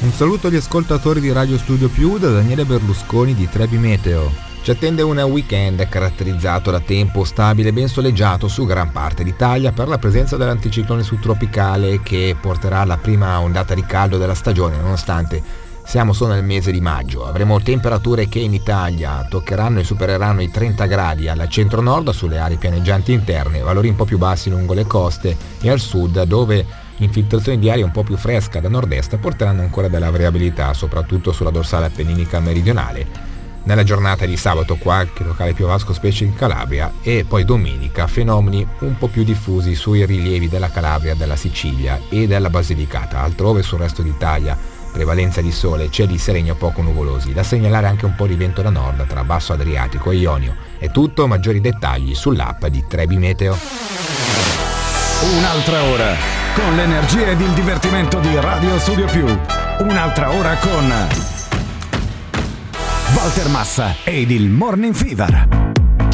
Un saluto agli ascoltatori di Radio Studio Più da Daniele Berlusconi di Trebi Meteo. Ci attende un weekend caratterizzato da tempo stabile e ben soleggiato su gran parte d'Italia per la presenza dell'anticiclone subtropicale che porterà la prima ondata di caldo della stagione, nonostante siamo solo nel mese di maggio. Avremo temperature che in Italia toccheranno e supereranno i 30 gradi al centro-nord sulle aree pianeggianti interne, valori un po' più bassi lungo le coste e al sud, dove infiltrazioni di aria un po' più fresca da nord-est porteranno ancora della variabilità, soprattutto sulla dorsale appenninica meridionale. Nella giornata di sabato qualche locale piovasco, specie in Calabria, e poi domenica fenomeni un po' più diffusi sui rilievi della Calabria, della Sicilia e della Basilicata. Altrove sul resto d'Italia prevalenza di sole, cieli sereni o poco nuvolosi. Da segnalare anche un po' di vento da nord tra Basso Adriatico e Ionio. È tutto, maggiori dettagli sull'app di Trebi Meteo. Un'altra ora con l'energia ed il divertimento di Radio Studio Più. Un'altra ora con Walter Massa ed il Morning Fever.